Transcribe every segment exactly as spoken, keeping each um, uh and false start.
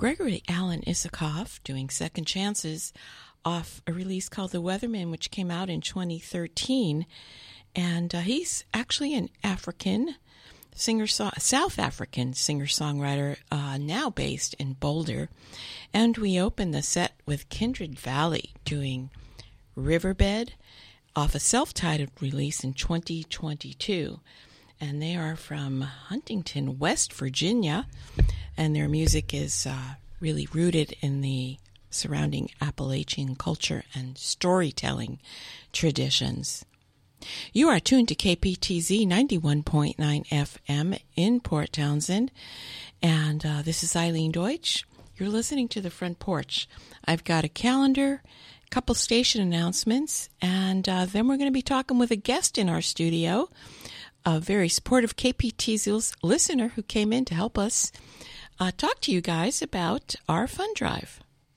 Gregory Alan Isikoff doing Second Chances off a release called The Weatherman, which came out in twenty thirteen. And uh, he's actually an African singer, South African singer-songwriter, uh, now based in Boulder. And we opened the set with Kindred Valley doing Riverbed off a self-titled release in twenty twenty-two. And they are from Huntington, West Virginia, and their music is uh, really rooted in the surrounding Appalachian culture and storytelling traditions. You are tuned to K P T Z ninety-one point nine F M in Port Townsend, and uh, this is Eileen Deutsch. You're listening to The Front Porch. I've got a calendar, a couple station announcements, and uh, then we're going to be talking with a guest in our studio, a very supportive K P T Z listener who came in to help us uh, talk to you guys about our fund drive.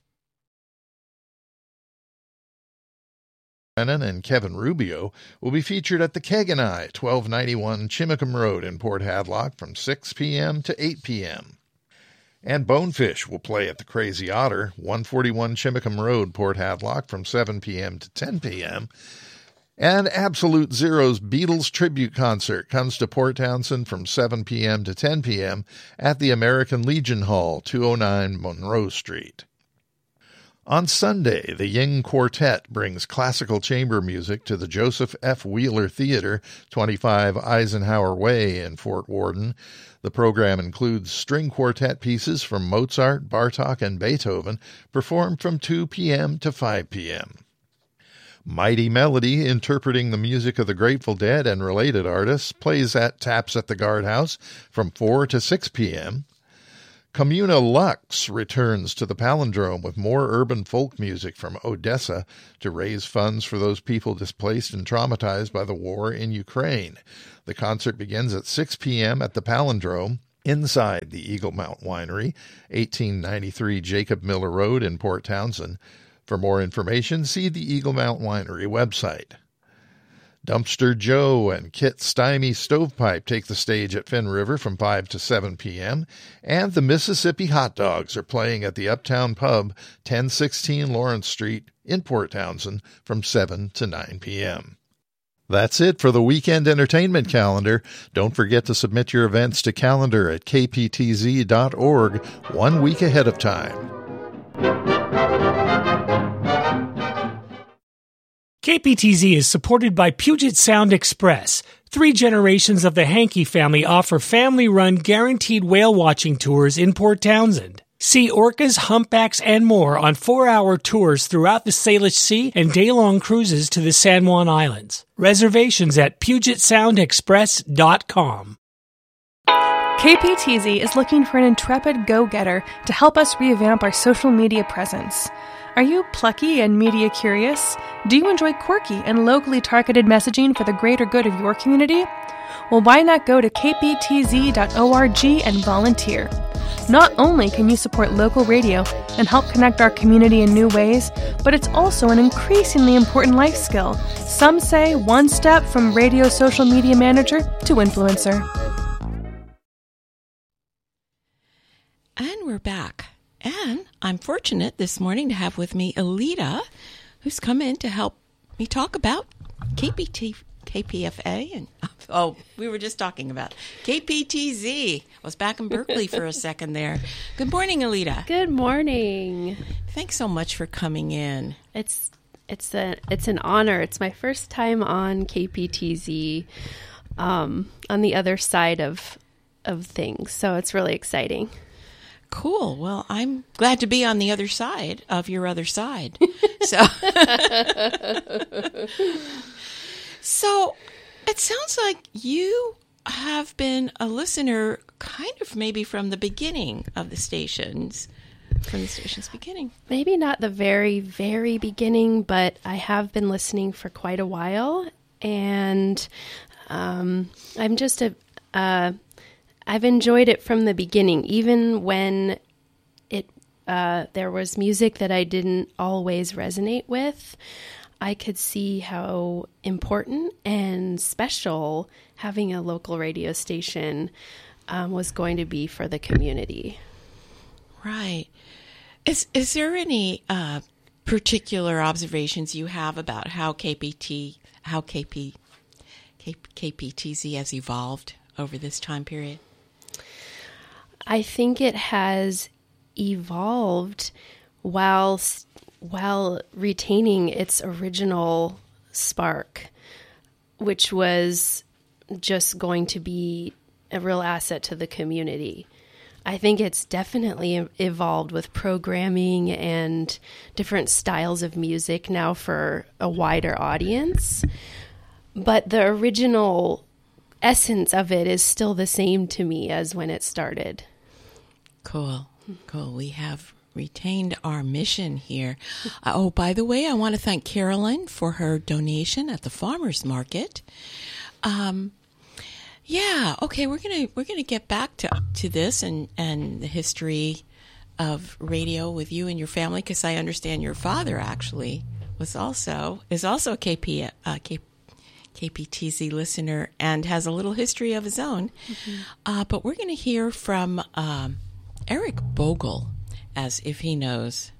Brennan and Kevin Rubio will be featured at the Keg and I, twelve ninety-one Chimacum Road in Port Hadlock from six p.m. to eight p.m. And Bonefish will play at the Crazy Otter, one forty-one Chimacum Road, Port Hadlock from seven p.m. to ten p.m. And Absolute Zero's Beatles Tribute Concert comes to Port Townsend from seven p.m. to ten p.m. at the American Legion Hall, two oh nine Monroe Street. On Sunday, the Ying Quartet brings classical chamber music to the Joseph F. Wheeler Theater, twenty-five Eisenhower Way in Fort Worden. The program includes string quartet pieces from Mozart, Bartok, and Beethoven, performed from two p.m. to five p.m. Mighty Melody, interpreting the music of the Grateful Dead and related artists, plays at Taps at the Guardhouse from four to six p.m. Communa Lux returns to the Palindrome with more urban folk music from Odessa to raise funds for those people displaced and traumatized by the war in Ukraine. The concert begins at six p.m. at the Palindrome inside the Eagle Mount Winery, eighteen ninety-three Jacob Miller Road in Port Townsend. For more information, see the Eagle Mount Winery website. Dumpster Joe and Kit Stymie Stovepipe take the stage at Finn River from five to seven p.m., and the Mississippi Hot Dogs are playing at the Uptown Pub, ten sixteen Lawrence Street in Port Townsend from seven to nine p.m. That's it for the weekend entertainment calendar. Don't forget to submit your events to calendar at k p t z dot org one week ahead of time. K P T Z is supported by Puget Sound Express. Three generations of the Hankey family offer family-run guaranteed whale-watching tours in Port Townsend. See orcas, humpbacks, and more on four-hour tours throughout the Salish Sea and day-long cruises to the San Juan Islands. Reservations at puget sound express dot com. K P T Z is looking for an intrepid go-getter to help us revamp our social media presence. Are you plucky and media curious? Do you enjoy quirky and locally targeted messaging for the greater good of your community? Well, why not go to k p t z dot org and volunteer? Not only can you support local radio and help connect our community in new ways, but it's also an increasingly important life skill. Some say one step from radio social media manager to influencer. And we're back. And I'm fortunate this morning to have with me Alita, who's come in to help me talk about K P T, K P F A. And oh, we were just talking about K P T Z. I was back in Berkeley for a second there. Good morning, Alita. Good morning. Thanks so much for coming in. It's it's a it's an honor. It's my first time on K P T Z, um, on the other side of of things. So it's really exciting. Cool. Well, I'm glad to be on the other side of your other side. So, so it sounds like you have been a listener kind of maybe from the beginning of the stations, from the station's beginning. Maybe not the very, very beginning, but I have been listening for quite a while. And um, I'm just a... Uh, I've enjoyed it from the beginning, even when it uh, there was music that I didn't always resonate with. I could see how important and special having a local radio station um, was going to be for the community. Right. Is is there any uh, particular observations you have about how K P T how K P K P T Z has evolved over this time period? I think it has evolved while while retaining its original spark, which was just going to be a real asset to the community. I think it's definitely evolved with programming and different styles of music now for a wider audience. But the original essence of it is still the same to me as when it started. Cool. Cool. We have retained our mission here. Uh, oh, by the way, I want to thank Carolyn for her donation at the farmers market. Um, yeah. Okay. We're gonna we're gonna get back to to this and and the history of radio with you and your family, because I understand your father actually was also is also a K P uh, K, K P T Z listener and has a little history of his own. Mm-hmm. Uh, but we're going to hear from um, Eric Bogle, as if he knows